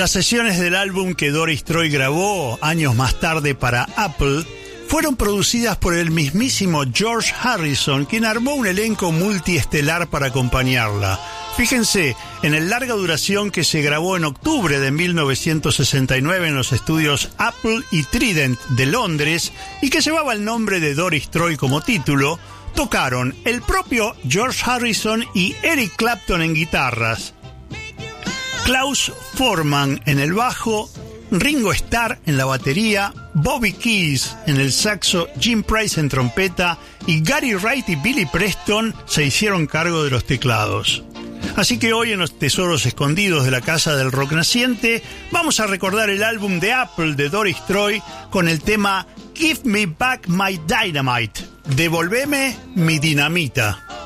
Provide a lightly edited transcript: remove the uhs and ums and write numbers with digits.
Las sesiones del álbum que Doris Troy grabó años más tarde para Apple fueron producidas por el mismísimo George Harrison, quien armó un elenco multiestelar para acompañarla. Fíjense en el larga duración que se grabó en octubre de 1969 en los estudios Apple y Trident de Londres y que llevaba el nombre de Doris Troy como título. Tocaron el propio George Harrison y Eric Clapton en guitarras, Klaus Forman en el bajo, Ringo Starr en la batería, Bobby Keys en el saxo, Jim Price en trompeta y Gary Wright y Billy Preston se hicieron cargo de los teclados. Así que hoy en los tesoros escondidos de la Casa del Rock Naciente vamos a recordar el álbum de Apple de Doris Troy con el tema Give Me Back My Dynamite, Devolveme mi dinamita.